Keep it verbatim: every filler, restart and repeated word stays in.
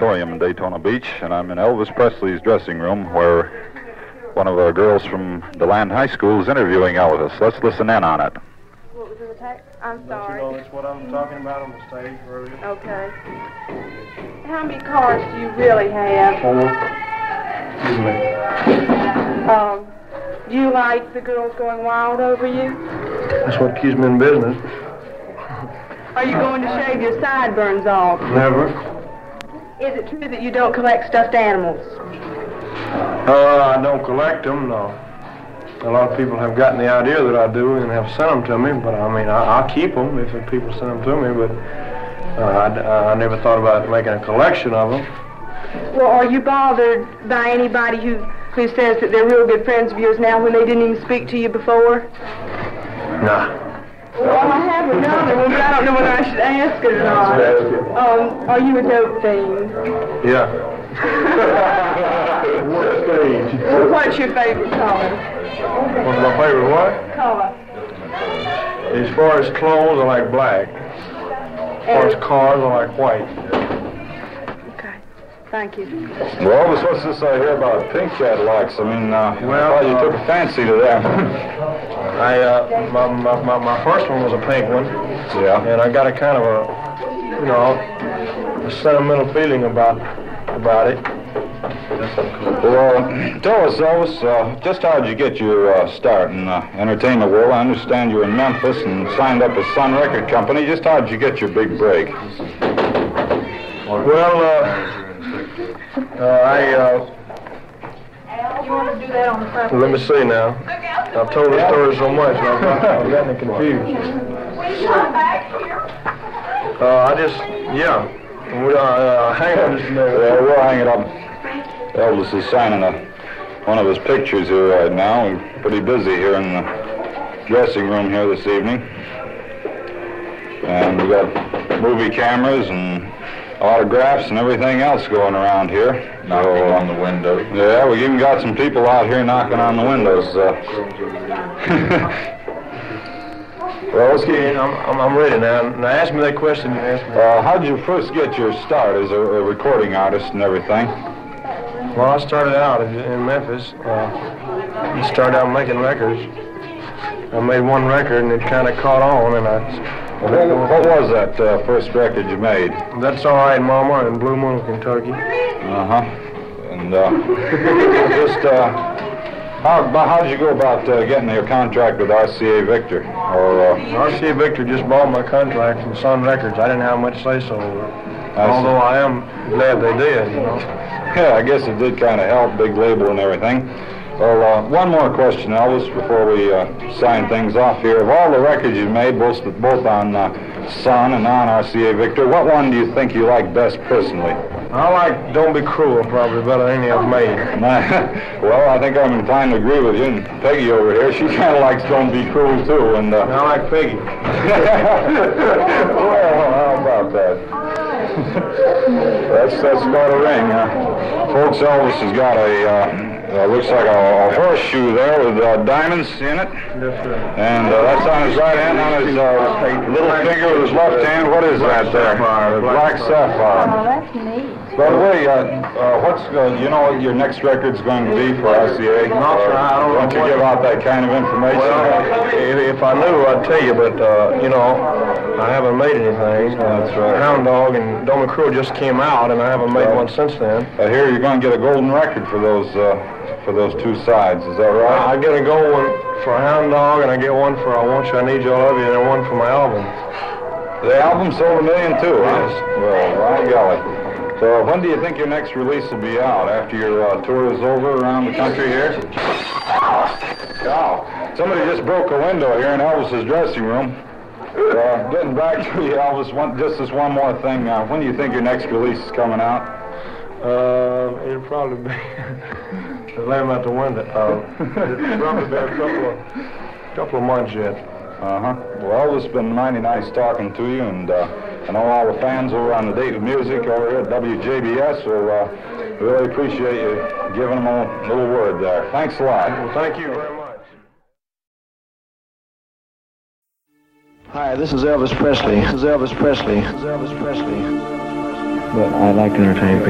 Auditorium in Daytona Beach, and I'm in Elvis Presley's dressing room where one of our girls from DeLand High School is interviewing Elvis. Let's listen in on it. What was in the text? I'm sorry. Don't you know that's what I'm talking about on the stage earlier? Okay. How many cars do you really have? Four. Excuse me. Um, do you like the girls going wild over you? That's what keeps me in business. Are you going to shave your sideburns off? Never. Is it true that you don't collect stuffed animals? Uh, I don't collect them, no. A lot of people have gotten the idea that I do and have sent them to me, but I mean, I, I'll keep them if people send them to me, but uh, I, I never thought about making a collection of them. Well, are you bothered by anybody who, who says that they're real good friends of yours now when they didn't even speak to you before? Nah. Well, I have another one, but I don't know whether I should ask it or not. Um, are you a dope fiend? Yeah. What stage? Well, what's your favorite color? What's my favorite what? Color. As far as clothes, I like black. As far as cars, I like white. Okay. Thank you. Well, Elvis, what's this I hear about pink Cadillacs? I mean, uh, Well, I thought you uh, took a fancy to them. I, uh, my, my, my, my first one was a pink one. Yeah. And I got a kind of a, you know, a sentimental feeling about, about it. Well, uh, tell us, Elvis, uh, just how did you get your uh, start in uh, entertainment world? I understand you were in Memphis and signed up with Sun Record Company. Just how did you get your big break? Well, uh, uh, I, uh, You want to do that on the front? let me see now. I've told the story so much, I've, I've gotten confused. Uh, I just, yeah. We, uh, uh, hang on just a minute. Yeah, we'll hang it up. Elvis is signing a, one of his pictures here right now. We're pretty busy here in the dressing room here this evening. And we got movie cameras and autographs and everything else going around here. Knocking so, uh, on the window. Yeah, we even got some people out here knocking on the windows. Uh, well, let's get. I'm, I'm, I'm ready now. Now ask me that question you asked me. Uh, how did you first get your start as a, a recording artist and everything? Well, I started out in in Memphis. Uh, you started out making records. I made one record and it kind of caught on, and I. What, what was that uh, first record you made? That's All Right, Mama, in Blue Moon, Kentucky. Uh-huh. And uh, just, uh, how, how did you go about uh, getting your contract with R C A Victor? Or, uh, R C A Victor just bought my contract from Sun Records. I didn't have much say-so over it. Although I am glad they did, you know. Yeah, I guess it did kind of help, big label and everything. Well, uh, one more question, Elvis, before we uh, sign things off here. Of all the records you've made, both, both on uh, Sun and on R C A Victor, what one do you think you like best personally? I like Don't Be Cruel probably better than any I've made. Well, I think I'm inclined to agree with you. And Peggy over here, she kind of likes Don't Be Cruel, too. And uh, I like Peggy. Well, how about that? that's that's quite a ring, huh? Folks, Elvis has got a, uh, uh, looks like a, a horseshoe there with uh, diamonds in it. Yes, sir. And uh, that's on his right hand, on his uh, little finger with his left hand. What is that there? Sapphire. Black sapphire. Oh, that's neat. By the way, uh, uh, what's uh, you know what your next record's going to be for R C A? No, sir, I don't know Why don't you what- give out that kind of information? Well, if, if I knew, I'd tell you, but, uh, you know, I haven't made anything. That's right. Hound Dog and Don't Be Cruel just came out, and I haven't made one since then. I hear you're going to get a golden record for those uh, for those two sides. Is that right? I get a gold one for Hound Dog, and I get one for I Want You, I Need You, I Love You, and then one for my album. The album sold a million too, huh? Yes. Well, by golly. So when do you think your next release will be out? After your uh, tour is over around the country here? Wow. Somebody just broke a window here in Elvis's dressing room. Uh, getting back to you, Elvis, one, just this one more thing. Uh, when do you think your next release is coming out? Uh, it'll probably be, to lay them out the window, uh, it'll probably be a couple of, couple of months yet. Uh-huh. Well, it's been mighty nice talking to you, and uh, I know all the fans over on the Date with Music over here at W J B S will uh, really appreciate you giving them a little word there. Thanks a lot. Well, thank you very much. Hi, this is Elvis Presley. This is Elvis Presley. This is Elvis Presley. But I like to entertain people.